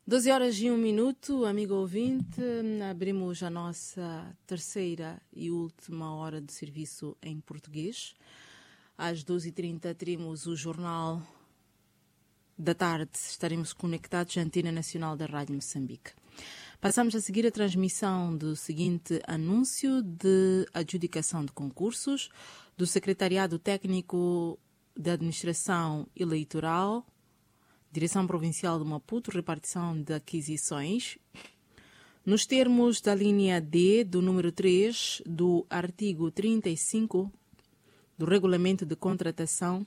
12 horas e 1 minuto, amigo ouvinte, abrimos a nossa terceira e última hora de serviço em português. Às 12h30 teremos o Jornal da Tarde, estaremos conectados à Antena Nacional da Rádio Moçambique. Passamos a seguir a transmissão do seguinte anúncio de adjudicação de concursos do Secretariado Técnico de Administração Eleitoral, Direção Provincial de Maputo, repartição de aquisições, nos termos da linha D do número 3 do artigo 35 do Regulamento de Contratação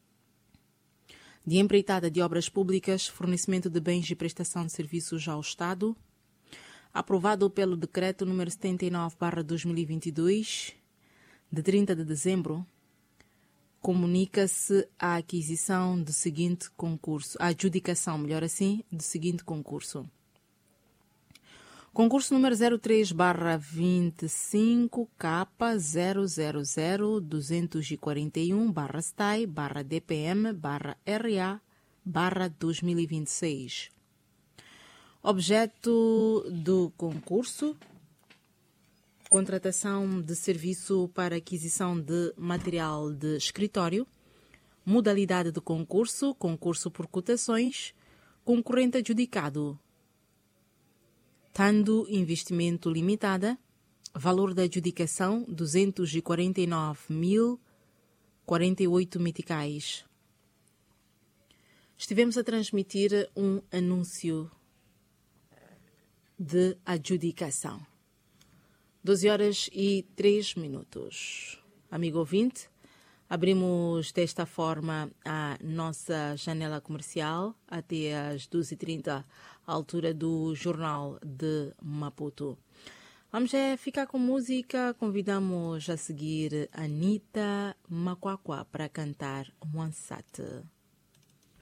de Empreitada de Obras Públicas, Fornecimento de Bens e Prestação de Serviços ao Estado, aprovado pelo Decreto número 79/2022, de 30 de dezembro, comunica-se a aquisição do seguinte concurso, a adjudicação, melhor assim, do seguinte concurso. Concurso número 03/25 K000-241/STAI/DPM/RA/2026. Objeto do concurso: contratação de serviço para aquisição de material de escritório, modalidade de concurso, concurso por cotações, concorrente adjudicado, Tando Investimento Limitada, valor da adjudicação 249.048 meticais. Estivemos a transmitir um anúncio de adjudicação. 12 horas e 3 minutos. Amigo ouvinte, abrimos desta forma a nossa janela comercial até às 12h30, à altura do Jornal de Maputo. Vamos ficar com música. Convidamos a seguir Anitta Macuacua para cantar Wansat.